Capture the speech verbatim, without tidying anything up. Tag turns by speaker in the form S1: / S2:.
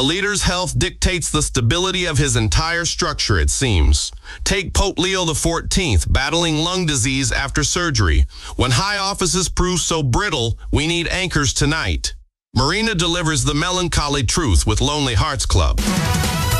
S1: A leader's health dictates the stability of his entire structure, it seems. Take Pope Leo the fourteenth, battling lung disease after surgery. When high offices prove so brittle, we need anchors tonight. Marina delivers the melancholy truth with Lonely Hearts Club.